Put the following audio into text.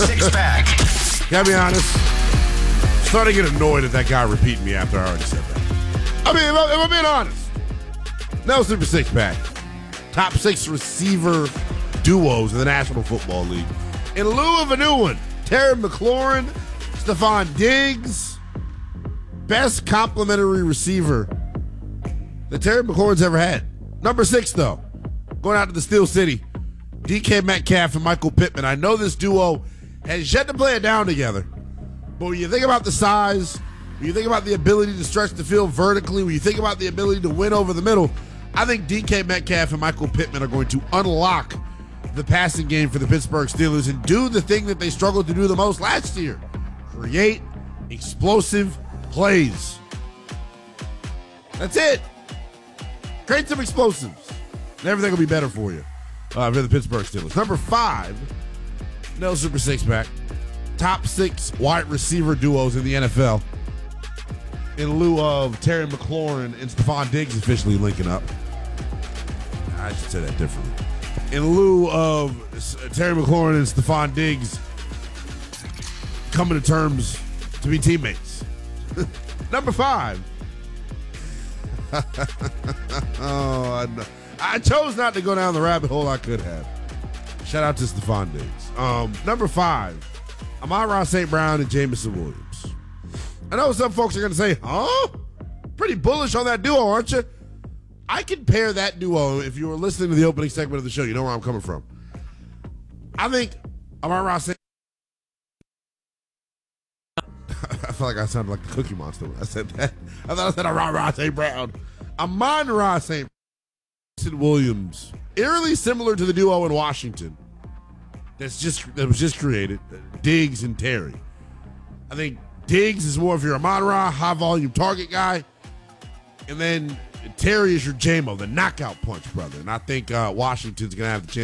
Six Pack. Gotta be honest. Starting to get annoyed at that guy repeating me after I already said that. I mean, if I'm being honest, no Super Six Pack. Top 6 receiver duos in the National Football League. In lieu of a new one, Terry McLaurin, Stephon Diggs, best complimentary receiver that Terry McLaurin's ever had. Number 6, though, going out to the Steel City, DK Metcalf and Michael Pittman. I know this duo has yet to play it down together, but when you think about the size, when you think about the ability to stretch the field vertically, when you think about the ability to win over the middle, I think DK Metcalf and Michael Pittman are going to unlock the passing game for the Pittsburgh Steelers and do the thing that they struggled to do the most last year: create explosive plays. That's it. Create some explosives, and everything will be better for you for the Pittsburgh Steelers. Number 5, no Super Six Pack. Top 6 wide receiver duos in the NFL. In lieu of Terry McLaurin and Stephon Diggs officially linking up. I should say that differently. In lieu of Terry McLaurin and Stephon Diggs coming to terms to be teammates. Number 5. I chose not to go down the rabbit hole I could have. Shout out to Stephon Diggs. Number 5, Amon-Ra St. Brown and Jameson Williams. I know some folks are going to say, huh? Pretty bullish on that duo, aren't you? I can pair that duo. If you were listening to the opening segment of the show, you know where I'm coming from. I think Amon-Ra St. I feel like I sounded like the Cookie Monster when I said that. I thought I said Amon-Ra St. Brown. Amon-Ra St. Williams. Eerily similar to the duo in Washington that was just created, Diggs and Terry. I think Diggs is more of your Amon-Ra, high-volume target guy. And then Terry is your JMO, the knockout punch brother. And I think Washington's going to have the chance